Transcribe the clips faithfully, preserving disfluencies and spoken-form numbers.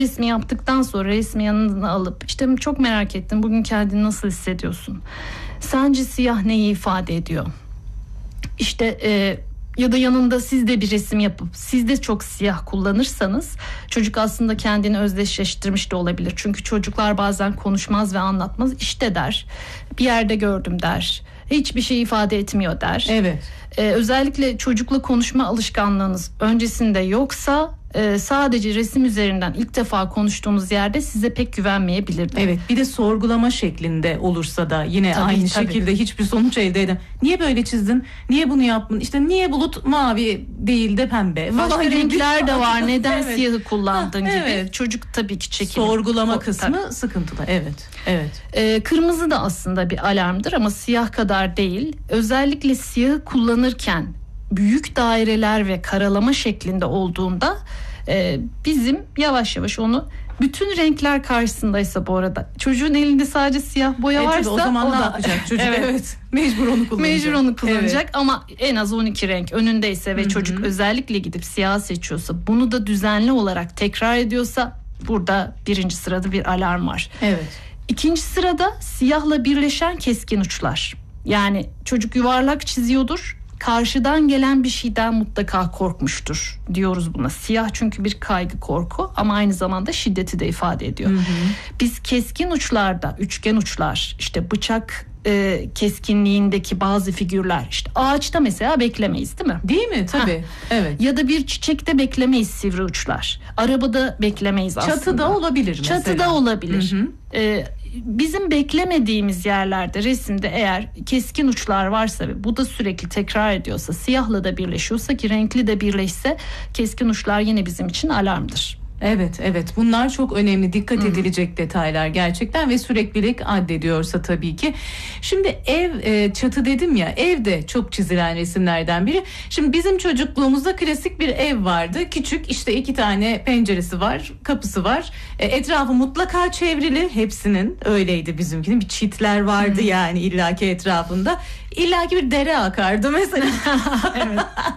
resmi yaptıktan sonra resmi yanına alıp işte çok merak ettim, bugün kendini nasıl hissediyorsun? Sence siyah neyi ifade ediyor? İşte e, ya da yanında siz de bir resim yapıp siz de çok siyah kullanırsanız çocuk aslında kendini özdeşleştirmiş de olabilir. Çünkü çocuklar bazen konuşmaz ve anlatmaz, işte der, bir yerde gördüm der, hiçbir şey ifade etmiyor der. Evet. Ee, özellikle çocukla konuşma alışkanlığınız öncesinde yoksa e, sadece resim üzerinden ilk defa konuştuğunuz yerde size pek güvenmeyebilir. Evet, bir de sorgulama şeklinde olursa da yine tabii, aynı tabii. şekilde hiçbir sonuç elde edemem. Niye böyle çizdin? Niye bunu yaptın? İşte niye bulut mavi değil de pembe? Başka renkler de var. Neden evet. siyahı kullandın ha, gibi. Evet. Çocuk tabii ki çekilir. Sorgulama o, kısmı tabii. sıkıntılı. Evet. Evet. Ee, kırmızı da aslında bir alarmdır ama siyah kadar değil. Özellikle siyahı kullanırken büyük daireler ve karalama şeklinde olduğunda e, bizim yavaş yavaş onu, bütün renkler karşısındaysa bu arada, çocuğun elinde sadece siyah boya e, varsa o zaman o ne da yapacak çocuk? evet. evet. Mecbur onu kullanacak. Mecbur onu kullanacak evet. ama en az on iki renk önündeyse ve Hı-hı. çocuk özellikle gidip siyah seçiyorsa, bunu da düzenli olarak tekrar ediyorsa burada birinci sırada bir alarm var. Evet. İkinci sırada siyahla birleşen keskin uçlar. Yani çocuk yuvarlak çiziyordur, karşıdan gelen bir şeyden mutlaka korkmuştur diyoruz buna. Siyah çünkü bir kaygı, korku ama aynı zamanda şiddeti de ifade ediyor. Hı hı. Biz keskin uçlarda, üçgen uçlar, işte bıçak e, keskinliğindeki bazı figürler, işte ağaçta mesela beklemeyiz değil mi? Değil mi? Tabii. Ha. Evet. Ya da bir çiçekte beklemeyiz sivri uçlar. Arabada beklemeyiz aslında. Çatıda olabilir mesela. Çatıda olabilir. Hı hı. E, bizim beklemediğimiz yerlerde resimde eğer keskin uçlar varsa ve bu da sürekli tekrar ediyorsa, siyahla da birleşiyorsa, ki renkli de birleşse, keskin uçlar yine bizim için alarmdır. Evet evet, bunlar çok önemli, dikkat Hı-hı. edilecek detaylar gerçekten ve süreklilik addediyorsa tabii ki. Şimdi ev e, çatı dedim ya, evde çok çizilen resimlerden biri. Şimdi bizim çocukluğumuzda klasik bir ev vardı, küçük, işte iki tane penceresi var, kapısı var, e, etrafı mutlaka çevrili, hepsinin öyleydi bizimkinin, bir çitler vardı Hı-hı. yani illaki etrafında. İllaki bir dere akardı mesela. evet.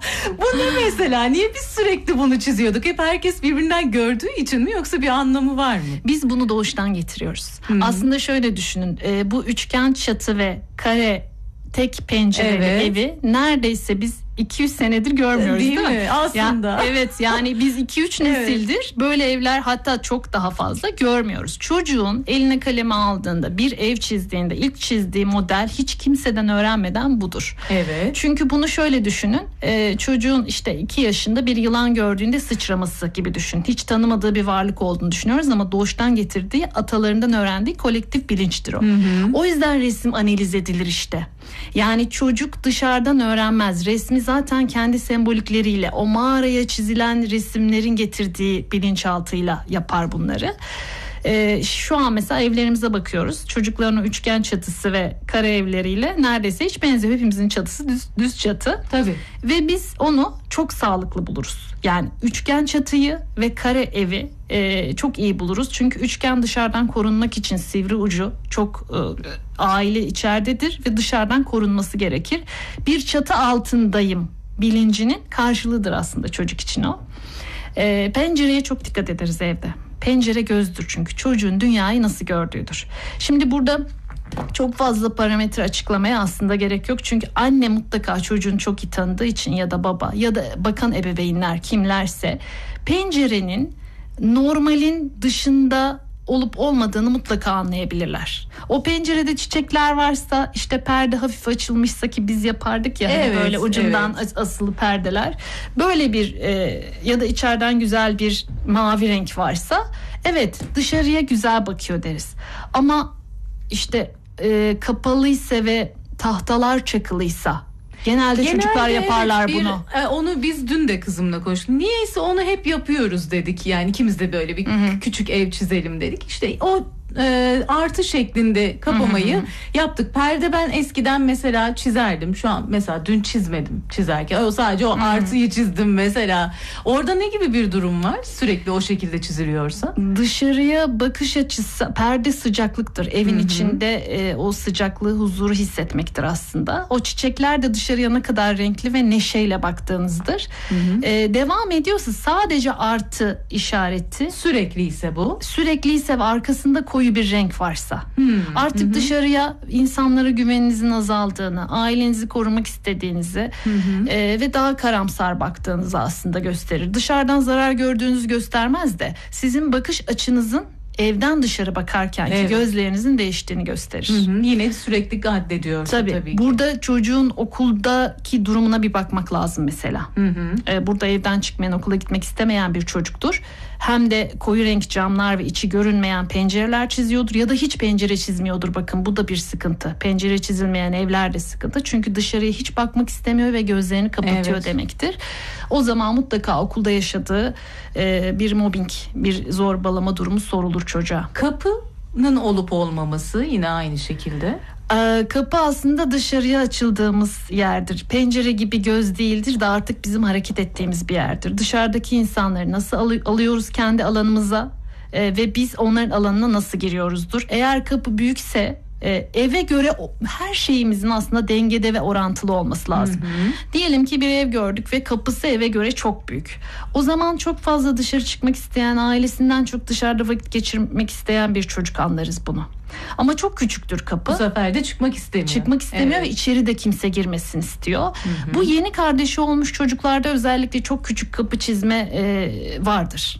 Bu ne mesela? Niye biz sürekli bunu çiziyorduk? Hep herkes birbirinden gördüğü için mi, yoksa bir anlamı var mı? Biz bunu doğuştan getiriyoruz. Hı-hı. Aslında şöyle düşünün. E, bu üçgen çatı ve kare tek pencereli evet. evi neredeyse biz iki yüz senedir görmüyoruz değil, değil mi? mi? Aslında. Ya, evet yani biz iki üç nesildir evet. böyle evler, hatta çok daha fazla görmüyoruz. Çocuğun eline kalemi aldığında, bir ev çizdiğinde ilk çizdiği model hiç kimseden öğrenmeden budur. Evet. Çünkü bunu şöyle düşünün. E, çocuğun işte iki yaşında bir yılan gördüğünde sıçraması gibi düşün. Hiç tanımadığı bir varlık olduğunu düşünüyoruz ama doğuştan getirdiği, atalarından öğrendiği kolektif bilinçtir o. Hı hı. O yüzden resim analiz edilir işte. Yani çocuk dışarıdan öğrenmez. Resmi zaten kendi sembolikleriyle, o mağaraya çizilen resimlerin getirdiği bilinçaltıyla yapar bunları. Ee, şu an mesela evlerimize bakıyoruz. Çocukların üçgen çatısı ve kare evleriyle neredeyse hiç benziyor. Hepimizin çatısı düz, düz çatı. Tabii. Ve biz onu çok sağlıklı buluruz. Yani üçgen çatıyı ve kare evi e, çok iyi buluruz. Çünkü üçgen dışarıdan korunmak için sivri ucu çok e, aile içeridedir ve dışarıdan korunması gerekir. Bir çatı altındayım bilincinin karşılığıdır aslında çocuk için o. E, pencereye çok dikkat ederiz evde. Pencere gözdür çünkü çocuğun dünyayı nasıl gördüğüdür. Şimdi burada çok fazla parametre açıklamaya aslında gerek yok. Çünkü anne mutlaka çocuğunu çok iyi tanıdığı için, ya da baba ya da bakan ebeveynler kimlerse, pencerenin normalin dışında olup olmadığını mutlaka anlayabilirler. O pencerede çiçekler varsa, işte perde hafif açılmışsa, ki biz yapardık ya evet, hani böyle ucundan evet. asılı perdeler, böyle bir e, ya da içeriden güzel bir mavi renk varsa, evet dışarıya güzel bakıyor deriz. Ama işte e, kapalıysa ve tahtalar çakılıysa, genelde, genelde çocuklar yaparlar evet, bir, bunu. E, onu biz dün de kızımla konuştuk. Niyeyse onu hep yapıyoruz dedik. Yani ikimiz de böyle bir Hı-hı. küçük ev çizelim dedik. İşte o e, artı şeklinde kapamayı Hı-hı. yaptık. Perde ben eskiden mesela çizerdim. Şu an mesela dün çizmedim çizerken. O sadece o Hı-hı. artıyı çizdim mesela. Orada ne gibi bir durum var? Sürekli o şekilde çiziliyorsa. Dışarıya bakış açısı, perde sıcaklıktır. Evin Hı-hı. içinde e, o sıcaklığı, huzuru hissetmektir aslında. O çiçekler de dışarıya ne kadar renkli ve neşeyle baktığınızdır. E, devam ediyorsa sadece artı işareti. Sürekliyse bu. Sürekliyse ve arkasında koyu bir renk varsa. Hmm, artık hı-hı. dışarıya insanlara güveninizin azaldığını, ailenizi korumak istediğinizi e, ve daha karamsar baktığınızı aslında gösterir. Dışarıdan zarar gördüğünüzü göstermez de sizin bakış açınızın evden dışarı bakarken evet. ki gözlerinizin değiştiğini gösterir. Hı hı. Yine sürekli addediyorsa tabii. tabii burada çocuğun okuldaki durumuna bir bakmak lazım mesela. Hı hı. Ee, burada evden çıkmayan, okula gitmek istemeyen bir çocuktur. Hem de koyu renk camlar ve içi görünmeyen pencereler çiziyordur ya da hiç pencere çizmiyordur. Bakın bu da bir sıkıntı. Pencere çizilmeyen evler de sıkıntı. Çünkü dışarıya hiç bakmak istemiyor ve gözlerini kapatıyor evet. demektir. O zaman mutlaka okulda yaşadığı e, bir mobbing, bir zorbalama durumu sorulur çocuğa. Kapının olup olmaması yine aynı şekilde. Ee, kapı aslında dışarıya açıldığımız yerdir. Pencere gibi göz değildir de artık bizim hareket ettiğimiz bir yerdir. Dışarıdaki insanları nasıl alı- alıyoruz kendi alanımıza e, ve biz onların alanına nasıl giriyoruzdur. Eğer kapı büyükse e, eve göre her şeyimizin aslında dengede ve orantılı olması lazım. Hı hı. Diyelim ki bir ev gördük ve kapısı eve göre çok büyük. O zaman çok fazla dışarı çıkmak isteyen, ailesinden çok dışarıda vakit geçirmek isteyen bir çocuk anlarız bunu. Ama çok küçüktür kapı. Bu sefer de çıkmak istemiyor. Çıkmak istemiyor evet. ve içeri de kimse girmesin istiyor. Hı hı. Bu yeni kardeşi olmuş çocuklarda özellikle çok küçük kapı çizme e, vardır.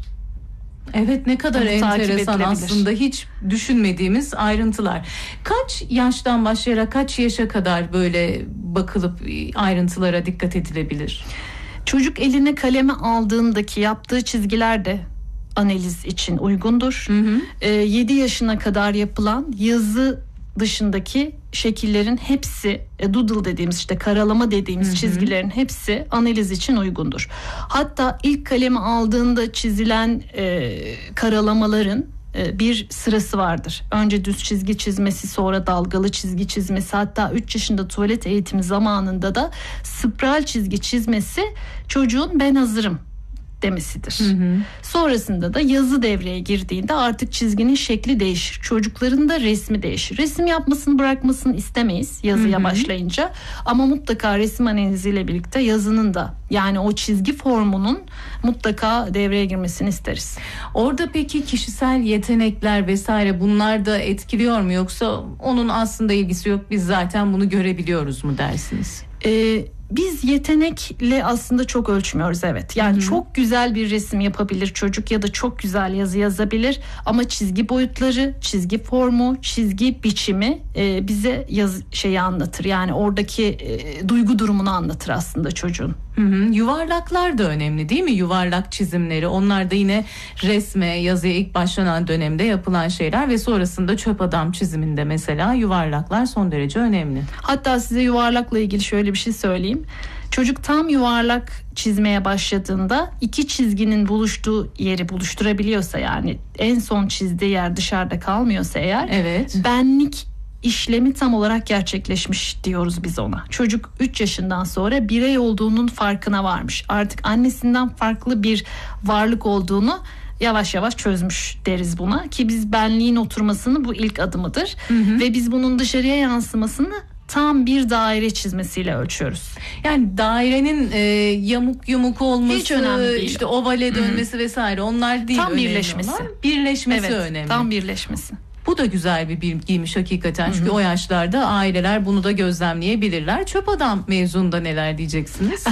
Evet, ne kadar enteresan aslında, hiç düşünmediğimiz ayrıntılar. Kaç yaştan başlayarak kaç yaşa kadar böyle bakılıp ayrıntılara dikkat edilebilir? Çocuk eline kaleme aldığındaki yaptığı çizgiler de analiz için uygundur. Hı hı. E, yedi yaşına kadar yapılan yazı dışındaki şekillerin hepsi, e, doodle dediğimiz, işte karalama dediğimiz hı hı. çizgilerin hepsi analiz için uygundur. Hatta ilk kalemi aldığında çizilen e, karalamaların e, bir sırası vardır. Önce düz çizgi çizmesi, sonra dalgalı çizgi çizmesi, hatta üç yaşında tuvalet eğitimi zamanında da spiral çizgi çizmesi çocuğun ben hazırım demesidir. Hı hı. Sonrasında da yazı devreye girdiğinde artık çizginin şekli değişir. Çocukların da resmi değişir. Resim yapmasını bırakmasını istemeyiz yazıya hı hı. başlayınca. Ama mutlaka resim analiziyle birlikte yazının da, yani o çizgi formunun mutlaka devreye girmesini isteriz. Orada peki kişisel yetenekler vesaire bunlar da etkiliyor mu, yoksa onun aslında ilgisi yok, biz zaten bunu görebiliyoruz mu dersiniz? Ee, Biz yetenekle aslında çok ölçmüyoruz, evet. Yani Hı-hı. çok güzel bir resim yapabilir çocuk ya da çok güzel yazı yazabilir ama çizgi boyutları, çizgi formu, çizgi biçimi e, bize yaz şeyi anlatır. Yani oradaki e, duygu durumunu anlatır aslında çocuğun. Hı-hı. Yuvarlaklar da önemli değil mi? Yuvarlak çizimleri, onlar da yine resme, yazıya ilk başlanan dönemde yapılan şeyler ve sonrasında çöp adam çiziminde mesela yuvarlaklar son derece önemli. Hatta size yuvarlakla ilgili şöyle bir şey söyleyeyim. Çocuk tam yuvarlak çizmeye başladığında iki çizginin buluştuğu yeri buluşturabiliyorsa, yani en son çizdiği yer dışarıda kalmıyorsa eğer, evet. benlik işlemi tam olarak gerçekleşmiş diyoruz biz ona. Çocuk üç yaşından sonra birey olduğunun farkına varmış. Artık annesinden farklı bir varlık olduğunu yavaş yavaş çözmüş deriz buna, ki biz benliğin oturmasını bu ilk adımıdır. Hı hı. Ve biz bunun dışarıya yansımasını tam bir daire çizmesiyle ölçüyoruz. Yani dairenin e, yamuk yumuk olması, hiç önemli değil. İşte ovale dönmesi Hı-hı. vesaire, onlar değil. Tam birleşmesi. Olan. Birleşmesi evet, önemli. Tam birleşmesi. Bu da güzel bir bilgiymiş hakikaten. Çünkü Hı-hı. o yaşlarda aileler bunu da gözlemleyebilirler. Çöp adam mevzunda neler diyeceksiniz?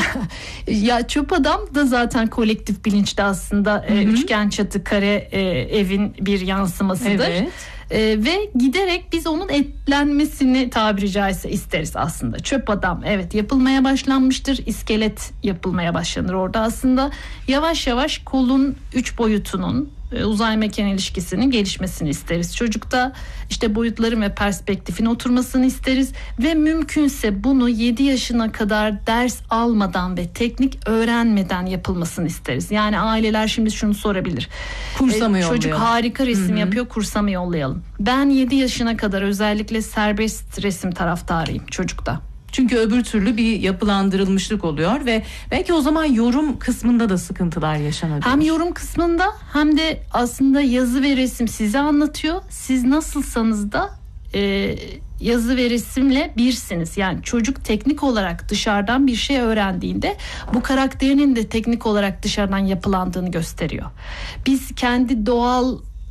Ya çöp adam da zaten kolektif bilinçte aslında e, üçgen çatı kare e, evin bir yansımasıdır. Evet. Ee, ve giderek biz onun etlenmesini tabiri caizse isteriz aslında. Çöp adam evet yapılmaya başlanmıştır. İskelet yapılmaya başlanır orada aslında. Yavaş yavaş kolun üç boyutunun e, uzay mekan ilişkisinin gelişmesini isteriz çocukta. İşte boyutların ve perspektifin oturmasını isteriz ve mümkünse bunu yedi yaşına kadar ders almadan ve teknik öğrenmeden yapılmasını isteriz. Yani aileler şimdi şunu sorabilir. Kursa mı yollayalım? Çocuk harika resim Hı-hı. yapıyor, kursa mı yollayalım? Ben yedi yaşına kadar özellikle serbest resim taraftarıyım çocukta. Çünkü öbür türlü bir yapılandırılmışlık oluyor ve belki o zaman yorum kısmında da sıkıntılar yaşanabilir. Hem yorum kısmında hem de aslında yazı ve resim size anlatıyor. Siz nasılsanız da e, yazı ve resimle birsiniz. Yani çocuk teknik olarak dışarıdan bir şey öğrendiğinde bu karakterinin de teknik olarak dışarıdan yapılandığını gösteriyor. Biz kendi doğal